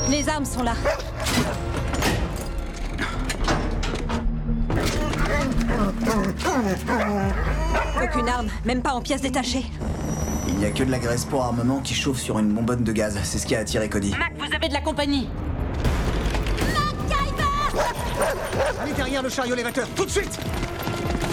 Les armes sont là. Aucune arme, même pas en pièces détachées. Il n'y a que de la graisse pour armement qui chauffe sur une bonbonne de gaz. C'est ce qui a attiré Cody. Mac, vous avez de la compagnie. Allez derrière le chariot élévateur, tout de suite!